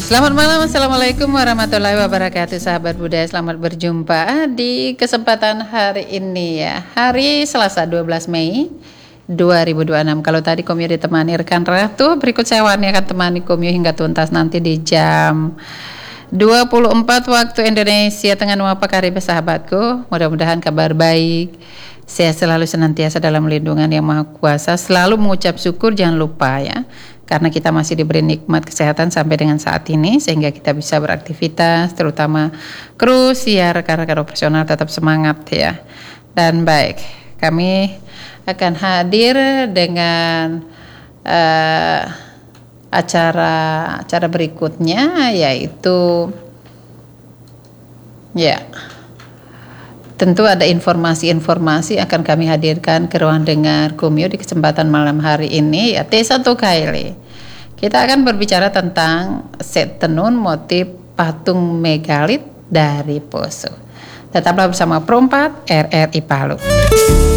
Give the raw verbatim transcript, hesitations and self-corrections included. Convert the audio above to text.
Selamat malam, Assalamualaikum warahmatullahi wabarakatuh. Sahabat budaya, selamat berjumpa di kesempatan hari ini ya. Hari Selasa dua belas Mei dua ribu dua puluh enam. Kalau tadi Komio ditemani rekan Ratu, berikut saya Wani akan temani Komio hingga tuntas nanti di jam dua puluh empat waktu Indonesia Tengah. Apa kabar sahabatku? Mudah-mudahan kabar baik. Saya selalu senantiasa dalam lindungan Yang Maha Kuasa. Selalu mengucap syukur, jangan lupa ya. Karena kita masih diberi nikmat kesehatan sampai dengan saat ini, sehingga kita bisa beraktivitas, terutama kru siar, rekan-rekan operasional tetap semangat ya. Dan baik, kami akan hadir dengan uh, acara acara berikutnya, yaitu ya tentu ada informasi-informasi akan kami hadirkan ke ruang dengar Komio di kesempatan malam hari ini ya. T satu Kaili. Kita akan berbicara tentang set tenun motif patung megalit dari Poso. Tetaplah bersama Pro empat R R I Palu.